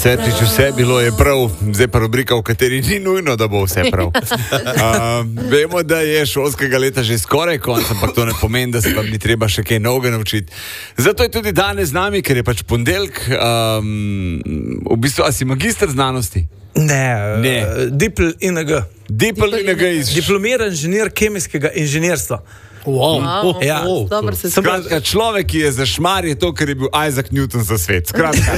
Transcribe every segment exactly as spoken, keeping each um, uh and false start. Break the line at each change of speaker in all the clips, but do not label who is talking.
Certič, vse bilo je prav, zdaj pa rubrika, v kateri ni nujno, da bo vse prav. Uh, vemo, da je šolskega leta že skoraj konec, ampak to ne pomeni, da se vam ni treba še kaj novega naučiti. Zato je tudi danes z nami, ker je pač ponedeljek. Um, v bistvu, a si magister znanosti?
Ne,
Ne.
uh, Dipl I N G.
Dipl I N G iz...
Diplomiran inženir kemijskega inženirstva.
Wow.
Wow.
Ja.
Oh,
Dobro se
Skratka, človek, ki je za šmar, je to, ker je bil Isaac Newton za svet. Skratka.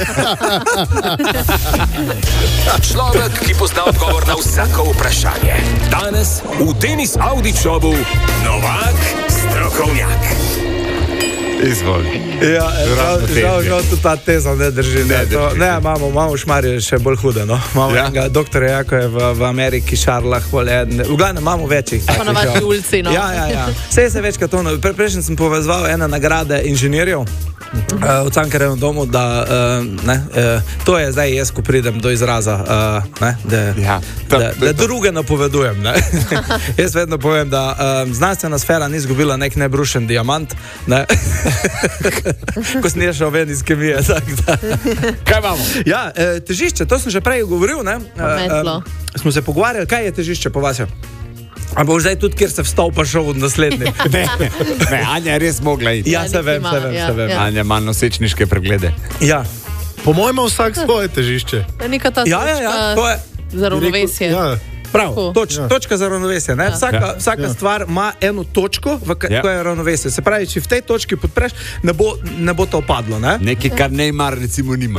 Človek, ki pozna odgovor na vsako vprašanje. Danes v Tenis Audi Showu Novak Strokovnjak.
Izvoli.
Ja, žal,
Ravno
žal,
težje.
žal tudi ta teza ne drži. Ne,
Ne
to,
drži.
ne imamo, imamo šmarje še bolj hude. No. Imamo
Ja?
enega doktorja, jako je v, v Ameriki, Šarlah, v glavnem imamo večjih.
Pa na vaši ulici, no.
Ja, ja, ja. Vse se večkrat to. Pre, prejšnji sem povezal ene nagrade inženirjev. Uh, v Cankarjevem domu, da uh, ne, uh, to je zdaj jaz, ko pridem do izraza, uh, ne, da,
Ja,
da,
ta-
da druge napovedujem. Ne. Jaz vedno povem, da uh, znanstvena sfera ni izgubila nek nebrušen diamant, ne. Ko sem šel ven iz kemije. Tak, da.
Kaj imamo?
Ja, eh, težišče, to sem že prej govoril. Ne.
metlo.
Eh, smo se pogovarjali, kaj je težišče po vas. Ampak zdaj tudi, kjer se vstal pa šel v naslednji.
Ne, ne, Anja je res mogla iti.
Ja, se vem, se vem,
Ja,
se vem.
ja.
Anja ima nosečniške preglede.
Ja,
Po mojem ima vsak svoje težišče.
Neka ta
ja, ja, ja,
točka
to je.
za ravnovesje.
Ja.
Prav,
Tako.
toč,
Ja.
točka za ravnovesje. Ne? Vsaka,
Ja.
vsaka
Ja.
stvar ima eno točko, v
Ja.
kateri je ravnovesje. Se pravi, če v tej točki podpreš, ne bo, ne bo to padlo. Ne?
Nekaj, kar Neymar recimo nima.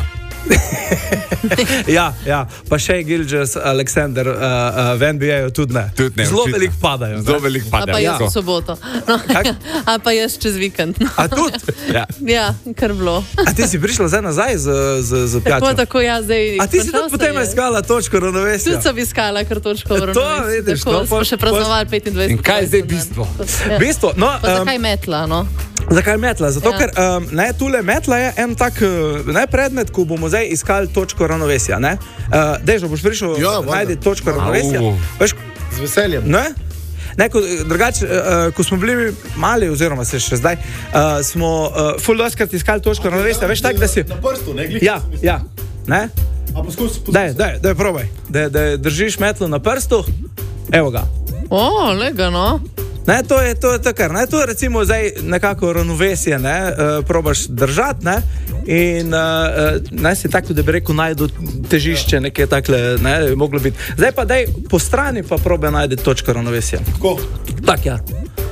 Ja, ja, pa še Gilgis, Aleksander, uh, uh, v N B A-ju tudi ne.
Tudi ne,
Zelo
očitno.
veliko padajo.
Zelo
Ne?
veliko
A pa
pade.
jaz v soboto. No. A pa jaz čez vikend. No.
A tudi?
Ja.
Ja, kar bilo.
A ti si prišla zdaj nazaj z, z, z
Tako,
pijačo?
tako, ja, zdaj.
A ti si
končal
tudi potem
se je.
iskala točko ravnovesja?
Tudi sem iskala kar točko v
To,
ravnovesju.
vidiš,
Tako,
no,
smo
pol-
še praznovali petindvajset.
In kaj je zdaj bistvo?
Ja.
Bistvo, no,
Pa
um,
zakaj metla, no?
zakaj metla? Zato,
Ja.
ker um, ne, tule metla je en tak uh, ne, predmet, ko bomo zdaj iskali točko ravnovesja. Ne? Uh, Dežo, boš prišel
Ja,
uh,
valjda.
najti točko ravnovesja.
Au.
Veš,
Z veseljem.
ne? Ne, ko, drugače, uh, ko smo bili mali, oziroma se še zdaj, uh, smo uh, ful doskrat iskali točko ravnovesja. Veš, tak, da si...
Na prstu, ne glih.
Ja, ja, ne?
A poskus, poskus.
Daj, daj, daj, probaj. Da, da držiš metlo na prstu, evo ga.
O, lega, no.
Ne, to je to, je to kar. Ne, to je recimo zdaj nekako ravnovesje, ne, uh, probaš držati, ne, in uh, naj si tako, da bi rekel, najdu težišče, nekje takle, ne, bi moglo biti. Zdaj pa daj po strani pa probe najti točko ravnovesja.
Tako.
Tak, ja.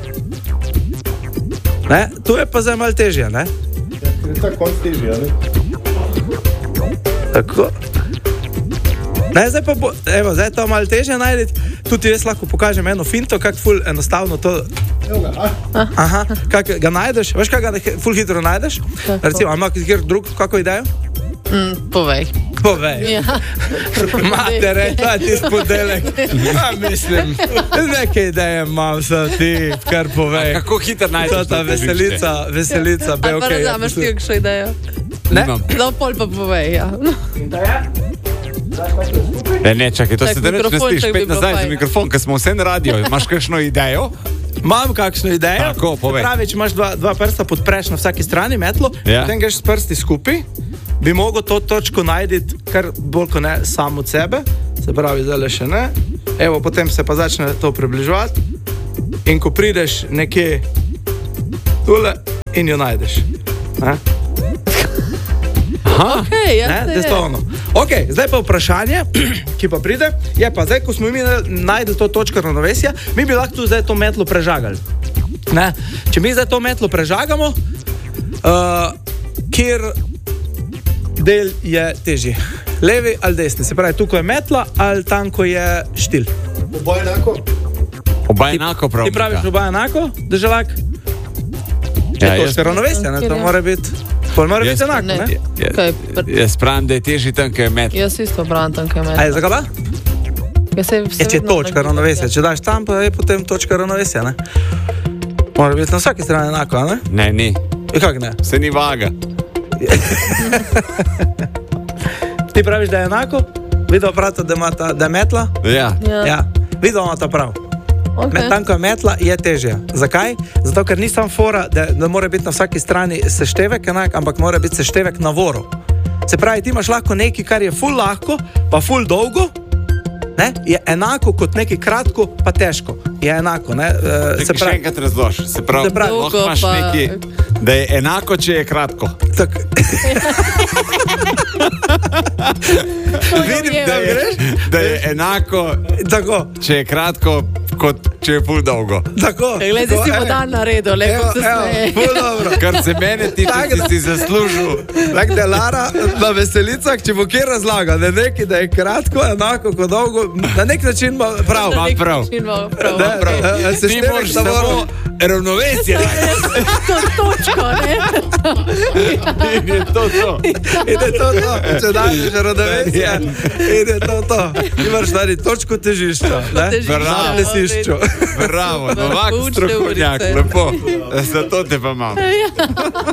Ne, tu je pa zdaj malo težje, ne.
Je tako konc težje, ali?
Tako. Ne, zdaj pa bo, evo, zdaj je to malo težje najti. Tudi jaz lahko pokažem eno finto, kako ful enostavno to.
Evo ga, a?
Aha, kako ga najdeš? Veš, kako ga he- ful hitro najdeš?
Tako.
Recimo, a ima kjer drug, kako idejo?
Mm, povej.
Povej.
Ja.
Matere, ta ti spodelek. Ja, mislim, neke ideje imam, so ti, kar povej.
Kako hitro
To
najdeš
ta
to težišče?
veselica, veselica,
Ali pa
belke.
razumeš ti kakšno idejo?
Ne?
Nimam.
No, pol pa povej, ja.
Ne, ne, čakaj, to
Tak
se da neč ne
mikrofon,
sliš,
če bi
spet
bilo
nazaj za
fajn.
mikrofon, ker smo vse na radio. Imaš kakšno idejo?
Imam kakšno idejo.
Tako, povej.
Pravi, če imaš dva, dva prsta, podpreš na vsaki strani metlo,
Ja.
potem greš s prsti skupaj, bi mogel to točko najti kar bolj kot ne samo od sebe, se pravi, zdaj le še ne. Evo, potem se pa začne to približevati in ko prideš nekje tule in jo najdeš. Ne?
Hej, ja,
Ne,
se
da je to ono. Okay, zdaj pa vprašanje, ki pa pride, je pa zdaj, ko smo mi najdli to točko ravnovesja, mi bi lahko tu zdaj to metlo prežagali. Ne? Če mi zdaj to metlo prežagamo, uh, kjer del je težji? Levi ali desni? Se pravi, tukaj je metla ali tam, ko je štil.
Oboje enako?
Oba enako prav.
Ti praviš oba enako, državak?
Ja,
Je
jaz,
točka ravnovesja, ne? To
Kjer je?
mora biti, pol mora
Jaz-
biti enako,
Ne.
ne?
Kaj, pr-
jaz pravim, da je težji tam, kaj je met.
jaz isto pravim tam, kaj me.
A je zakaj pa?
Ja, se, se
Je, če je
vedno
točka
nagiba,
ravnovesja,
ja.
če daš tam, pa je potem točka ravnovesja. Ne? Mora biti na vsaki strani enako, a ne?
Ne, ni.
Je kako ne?
Se ni vaga.
Ti praviš, da je enako, videl pravite, da, ima ta, da je metla.
Ja.
Ja.
Ja. Videl ima ta prav.
Okay.
Med tam, ko je metla, je težje. Zakaj? Zato, ker ni sam fora, da, da mora biti na vsaki strani seštevek enak, ampak mora biti seštevek na voru. Se pravi, ti imaš lahko nekaj, kar je ful lahko, pa ful dolgo, ne? Je enako kot nekaj kratko, pa težko. Je enako, ne? Uh,
Se pravi, še enkrat razloži. Se pravi,
Se pravi,
lahko imaš
pa...
nekaj, da je enako, če je kratko.
Tak... Vidim, da je,
Da je enako,
tako,
če je kratko, kot če je ful dolgo.
tako.
Glej, zdaj si bo dan naredil, lepo se smeje.
Ful dobro.
Kar se mene tiče,
Tak, da-
si zaslužil.
Tako da Lara na veselicah, če bo kjer razlaga, da je nekaj, da je kratko, enako kot dolgo, na nek način bo prav.
Ma prav.
prav.
Ne,
prav.
ne, se
Ti
števek
moraš
samo-
samo ravnovesje najti.
To točko, ne?
In je to to.
In je to to, če daš ravnovesje, in je to to. Ti moraš narediti točko težišča, ne?
Težišča,
Na lesišču.
Bravo, novak
Učne
strokovnjak,
urice.
lepo. Zato te pa imam.